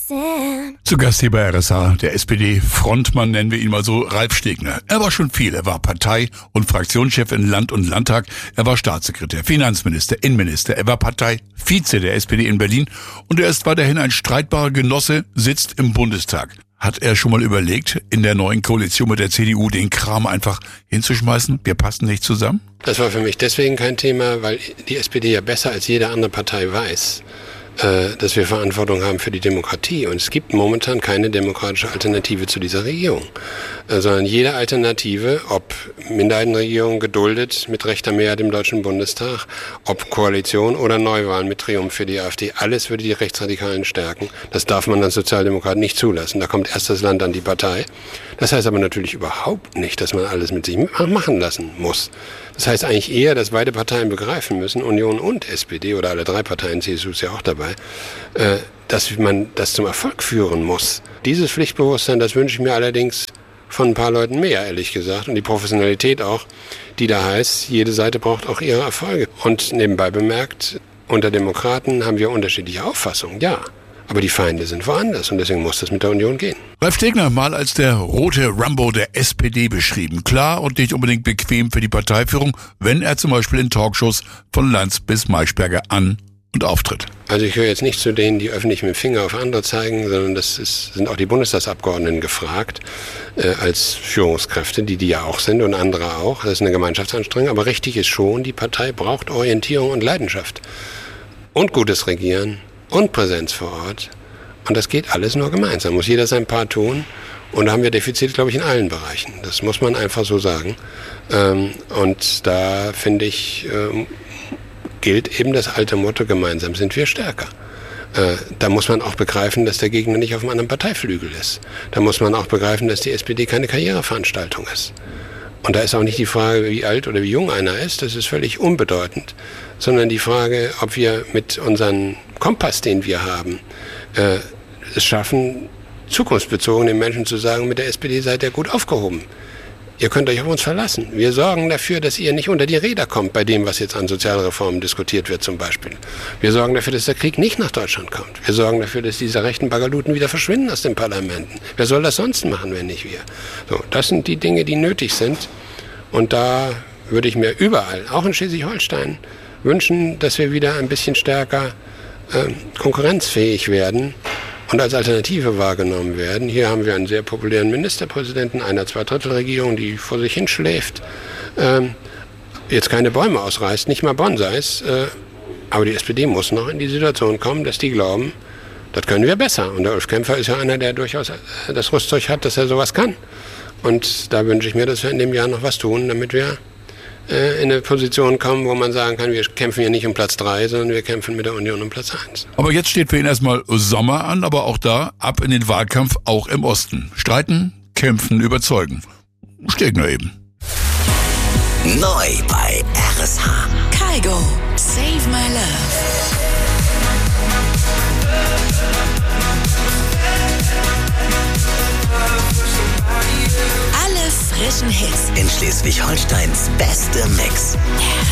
Zu Gast hier bei RSH, der SPD-Frontmann, nennen wir ihn mal so, Ralf Stegner. Er war schon viel. Er war Partei- und Fraktionschef in Land und Landtag. Er war Staatssekretär, Finanzminister, Innenminister. Er war Parteivize der SPD in Berlin. Und er ist weiterhin ein streitbarer Genosse, sitzt im Bundestag. Hat er schon mal überlegt, in der neuen Koalition mit der CDU den Kram einfach hinzuschmeißen? Wir passen nicht zusammen? Das war für mich deswegen kein Thema, weil die SPD ja besser als jede andere Partei weiß, dass wir Verantwortung haben für die Demokratie. Und es gibt momentan keine demokratische Alternative zu dieser Regierung. Sondern jede Alternative, ob Minderheitenregierung geduldet mit rechter Mehrheit im Deutschen Bundestag, ob Koalition oder Neuwahlen mit Triumph für die AfD, alles würde die Rechtsradikalen stärken. Das darf man als Sozialdemokrat nicht zulassen. Da kommt erst das Land an die Partei. Das heißt aber natürlich überhaupt nicht, dass man alles mit sich machen lassen muss. Das heißt eigentlich eher, dass beide Parteien begreifen müssen, Union und SPD oder alle drei Parteien, CSU ist ja auch dabei, dass man das zum Erfolg führen muss. Dieses Pflichtbewusstsein, das wünsche ich mir allerdings von ein paar Leuten mehr, ehrlich gesagt. Und die Professionalität auch, die da heißt, jede Seite braucht auch ihre Erfolge. Und nebenbei bemerkt, unter Demokraten haben wir unterschiedliche Auffassungen, ja. Aber die Feinde sind woanders und deswegen muss das mit der Union gehen. Ralf Stegner mal als der rote Rambo der SPD beschrieben. Klar und nicht unbedingt bequem für die Parteiführung, wenn er zum Beispiel in Talkshows von Lanz bis Maischberger an- und auftritt. Also ich höre jetzt nicht zu denen, die öffentlich mit dem Finger auf andere zeigen, sondern sind auch die Bundestagsabgeordneten gefragt, als Führungskräfte, die ja auch sind und andere auch. Das ist eine Gemeinschaftsanstrengung, aber richtig ist schon, die Partei braucht Orientierung und Leidenschaft und gutes Regieren und Präsenz vor Ort. Und das geht alles nur gemeinsam. Muss jeder sein Part tun. Und da haben wir Defizite, glaube ich, in allen Bereichen. Das muss man einfach so sagen. Und da, finde ich, gilt eben das alte Motto, gemeinsam sind wir stärker. Da muss man auch begreifen, dass der Gegner nicht auf einem anderen Parteiflügel ist. Da muss man auch begreifen, dass die SPD keine Karriereveranstaltung ist. Und da ist auch nicht die Frage, wie alt oder wie jung einer ist, das ist völlig unbedeutend, sondern die Frage, ob wir mit unserem Kompass, den wir haben, es schaffen, zukunftsbezogen den Menschen zu sagen, mit der SPD seid ihr gut aufgehoben. Ihr könnt euch auf uns verlassen. Wir sorgen dafür, dass ihr nicht unter die Räder kommt bei dem, was jetzt an Sozialreformen diskutiert wird zum Beispiel. Wir sorgen dafür, dass der Krieg nicht nach Deutschland kommt. Wir sorgen dafür, dass diese rechten Bagaluten wieder verschwinden aus den Parlamenten. Wer soll das sonst machen, wenn nicht wir? So, das sind die Dinge, die nötig sind. Und da würde ich mir überall, auch in Schleswig-Holstein, wünschen, dass wir wieder ein bisschen stärker konkurrenzfähig werden und als Alternative wahrgenommen werden. Hier haben wir einen sehr populären Ministerpräsidenten einer Zweidrittelregierung, die vor sich hinschläft, jetzt keine Bäume ausreißt, nicht mal Bonsais, aber die SPD muss noch in die Situation kommen, dass die glauben, das können wir besser. Und der Ulf Kämpfer ist ja einer, der durchaus das Rüstzeug hat, dass er sowas kann. Und da wünsche ich mir, dass wir in dem Jahr noch was tun, damit wir in eine Position kommen, wo man sagen kann, wir kämpfen hier nicht um Platz 3, sondern wir kämpfen mit der Union um Platz 1. Aber jetzt steht für ihn erstmal Sommer an, aber auch da ab in den Wahlkampf, auch im Osten. Streiten, kämpfen, überzeugen. Stegner eben. Neu bei RSH. Kygo, Save My Love. Alle frischen Hits In Schleswig-Holsteins beste Mix.